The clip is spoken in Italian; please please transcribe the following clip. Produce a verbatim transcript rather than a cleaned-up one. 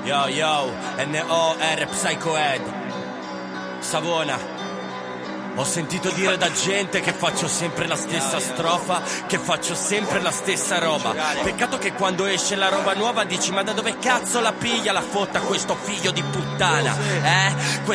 Yo yo, N O R Psycho Ed Savona. Ho sentito dire da gente che faccio sempre la stessa strofa, che faccio sempre la stessa roba. Peccato che quando esce la roba nuova dici: ma da dove cazzo la piglia la fotta questo figlio di puttana? Eh?